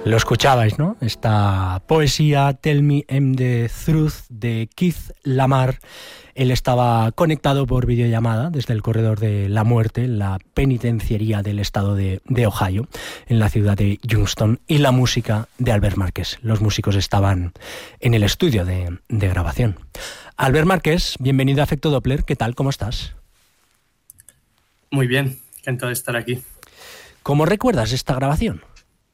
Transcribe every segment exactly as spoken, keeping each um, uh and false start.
Lo escuchabais, ¿no? Esta poesía Tell Me I'm the Truth de Keith Lamar. Él estaba conectado por videollamada desde el corredor de la muerte, la penitenciaría del estado de, de Ohio, en la ciudad de Youngstown, y la música de Albert Márquez. Los músicos estaban en el estudio de, de grabación. Albert Márquez, bienvenido a Efecto Doppler. ¿Qué tal? ¿Cómo estás? Muy bien, encantado de estar aquí. ¿Cómo recuerdas esta grabación?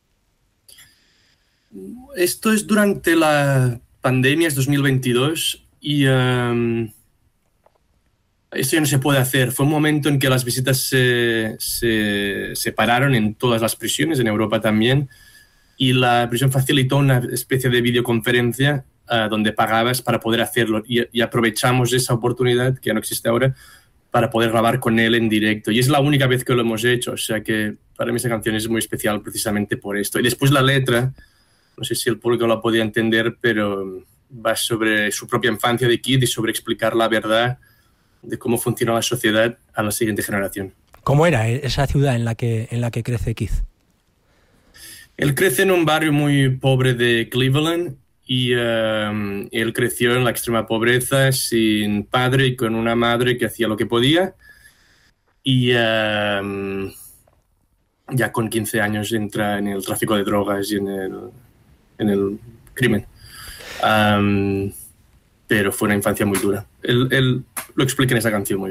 Esto es durante la pandemia, es dos mil veintidós, y um, esto ya no se puede hacer. Fue un momento en que las visitas se, se separaron en todas las prisiones, en Europa también, y la prisión facilitó una especie de videoconferencia uh, donde pagabas para poder hacerlo, y, y aprovechamos esa oportunidad, que ya no existe ahora, para poder grabar con él en directo. Y es la única vez que lo hemos hecho, o sea que para mí esa canción es muy especial precisamente por esto. Y después la letra, no sé si el público la podía entender, pero va sobre su propia infancia de Keith y sobre explicar la verdad de cómo funciona la sociedad a la siguiente generación. ¿Cómo era esa ciudad en la que, en la que crece Keith? Él crece en un barrio muy pobre de Cleveland y um, él creció en la extrema pobreza, sin padre y con una madre que hacía lo que podía. Y um, ya con quince años entra en el tráfico de drogas y en el... en el crimen. Um, pero fue una infancia muy dura. Él, él lo explica en esa canción muy bien.